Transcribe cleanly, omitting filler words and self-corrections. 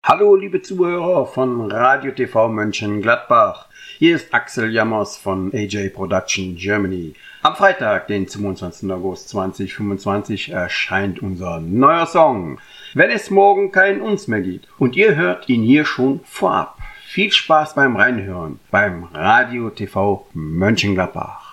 Hallo liebe Zuhörer von Radio TV Mönchengladbach. Hier ist Axel Jammers von AJ Production Germany. Am Freitag, den 27. August 2025, erscheint unser neuer Song, wenn es morgen kein Uns mehr gibt. Und ihr hört ihn hier schon vorab. Viel Spaß beim Reinhören beim Radio TV Mönchengladbach.